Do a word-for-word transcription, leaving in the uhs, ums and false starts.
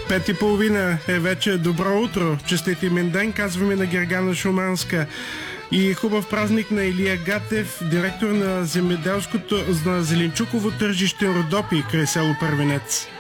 Пет и половина е вече. Добро утро. Честит имен ден, казваме на Гергана Шуманска. И хубав празник на Илия Гатев, директор на земеделското, на зеленчуково тържище Родопи край село Първенец.